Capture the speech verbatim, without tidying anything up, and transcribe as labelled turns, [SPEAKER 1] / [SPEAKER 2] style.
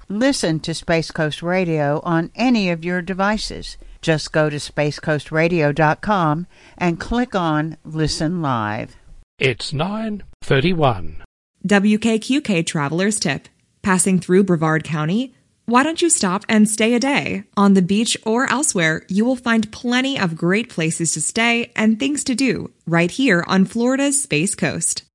[SPEAKER 1] Listen to Space Coast Radio on any of your devices. Just go to space coast radio dot com and click on Listen Live.
[SPEAKER 2] It's nine thirty-one.
[SPEAKER 3] W K Q K Traveler's Tip. Passing through Brevard County? Why don't you stop and stay a day? On the beach or elsewhere, you will find plenty of great places to stay and things to do right here on Florida's Space Coast.